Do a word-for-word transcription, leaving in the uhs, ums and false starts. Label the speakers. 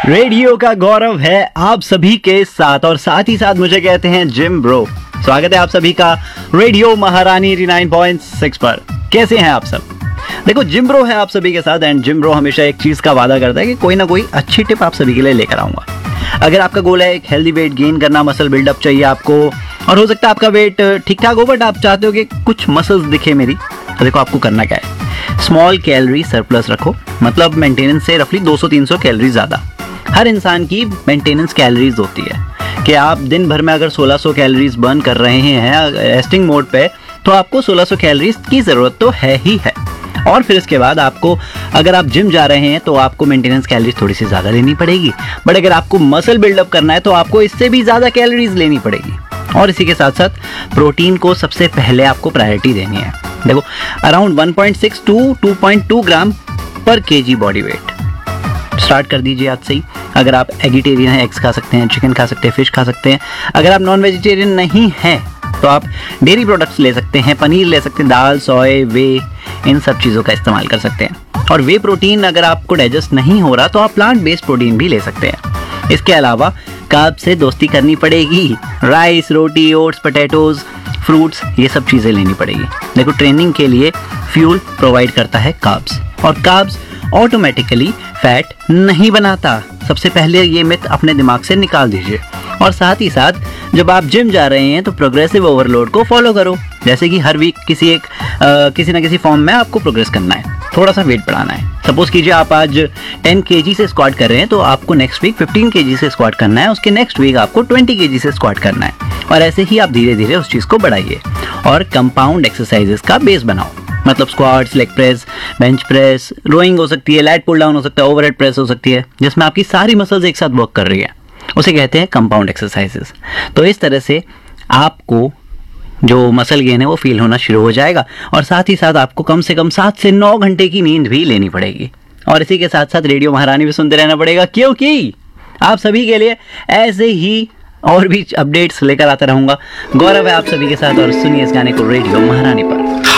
Speaker 1: Radio का गौरव है आप सभी के साथ और साथ ही साथ मुझे कहते हैं जिम ब्रो। स्वागत है आप सभी का रेडियो महारानी नवासी पॉइंट सिक्स पर। कैसे हैं आप सब? देखो, जिम ब्रो है आप सभी के साथ एंड जिम ब्रो हमेशा एक चीज का वादा करता है कि कोई ना कोई अच्छी टिप आप सभी के लिए लेकर आऊंगा। अगर आपका गोल है एक हेल्दी वेट गेन करना, मसल बिल्डअप चाहिए आपको और हो सकता है आपका वेट ठीक ठाक हो बट आप चाहते हो कि कुछ मसल्स दिखे मेरी, तो देखो आपको करना क्या है। स्मॉल कैलोरी सरप्लस रखो, मतलब मेंटेनेंस से रफली दो सौ तीन सौ कैलोरी ज़्यादा। हर इंसान की मेंटेनेंस कैलोरीज होती है कि आप दिन भर में अगर सोलह सौ कैलोरीज बर्न कर रहे हैं रेस्टिंग मोड पे, तो आपको सोलह सौ कैलोरीज की ज़रूरत तो है ही है। और फिर इसके बाद आपको, अगर आप जिम जा रहे हैं तो आपको मेंटेनेंस कैलोरीज थोड़ी सी ज़्यादा लेनी पड़ेगी, बट अगर आपको मसल बिल्डअप करना है तो आपको इससे भी ज़्यादा कैलोरीज लेनी पड़ेगी। और इसी के साथ साथ प्रोटीन को सबसे पहले आपको प्रायोरिटी देनी है। देखो, around one point six to two point two ग्राम पर केजी बॉडी वेट स्टार्ट कर दीजिए आज से ही। अगर आप एगिटेरियन हैं, एग्स खा सकते हैं, चिकन खा सकते हैं, फिश खा सकते हैं। अगर आप नॉन वेजिटेरियन नहीं हैं तो आप डेयरी प्रोडक्ट्स ले सकते हैं, पनीर ले सकते हैं, दाल, सोए, वे, इन सब चीज़ों का इस्तेमाल कर सकते हैं। और वे प्रोटीन अगर आपको डाइजेस्ट नहीं हो रहा तो आप प्लांट बेस्ड प्रोटीन भी ले सकते हैं। इसके अलावा कार्ब से दोस्ती करनी पड़ेगी। राइस, रोटी, ओट्स, पोटैटोज, फ्रूट्स, ये सब चीज़ें लेनी पड़ेगी। देखो, ट्रेनिंग के लिए फ्यूल प्रोवाइड करता है कार्ब्स, और कार्ब्स ऑटोमेटिकली फैट नहीं बनाता। सबसे पहले ये मिथ अपने दिमाग से निकाल दीजिए। और साथ ही साथ जब आप जिम जा रहे हैं तो प्रोग्रेसिव ओवरलोड को फॉलो करो। जैसे कि हर वीक किसी एक आ, किसी ना किसी फॉर्म में आपको प्रोग्रेस करना है, थोड़ा सा वेट बढ़ाना है। सपोज कीजिए आप आज टेन केजी से स्क्वाट कर रहे हैं तो आपको नेक्स्ट वीक फिफ्टीन केजी से स्क्वाट करना है, उसके नेक्स्ट वीक आपको ट्वेंटी केजी से स्क्वाट करना है। और ऐसे ही आप धीरे धीरे उस चीज़ को बढ़ाइए और कंपाउंड एक्सरसाइजेस का बेस बनाओ। मतलब squats, leg press, bench press, rowing हो सकती है, लैट पुल डाउन हो सकता है, ओवरहेड प्रेस हो सकती है, जिसमें आपकी सारी मसल्स एक साथ वर्क कर रही है, उसे कहते हैं कंपाउंड एक्सरसाइजेस। तो इस तरह से आपको जो मसल गेन है वो फील होना शुरू हो जाएगा। और साथ ही साथ आपको कम से कम सात से नौ घंटे की नींद भी लेनी पड़ेगी। और इसी के साथ साथ रेडियो महारानी भी सुनते रहना पड़ेगा, क्योंकि आप सभी के लिए ऐसे ही और भी अपडेट्स लेकर आता रहूंगा। गौरव है आप सभी के साथ और सुनिए इस गाने को रेडियो महारानी पर।